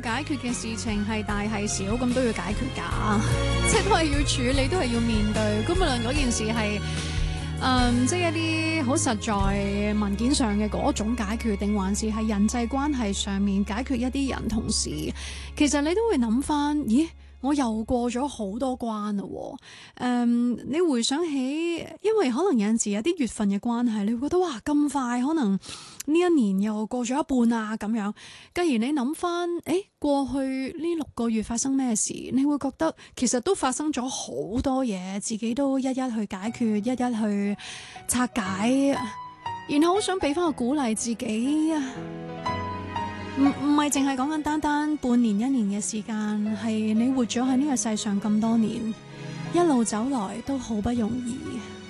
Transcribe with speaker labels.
Speaker 1: 解決嘅事情係大係小，咁都要解決㗎，即係都係要處理，都係要面對。咁無論嗰件事係即係一啲好實在文件上嘅嗰種解決，定還是係人際關係上面解決一啲人同事，其實你都會諗翻，咦？我又過咗好多關啦喎，你回想起，因為可能有陣時有啲月份嘅關係，你會覺得哇咁快，可能呢一年又過咗一半啊咁樣。繼而你諗翻，過去呢6個月發生咩事，你會覺得其實都發生咗好多嘢，自己都一一去解決，一一去拆解，然後好想俾翻個鼓勵自己。唔係淨係講緊單半年1年嘅時間，係你活咗喺呢個世上咁多年，一路走來都好不容易。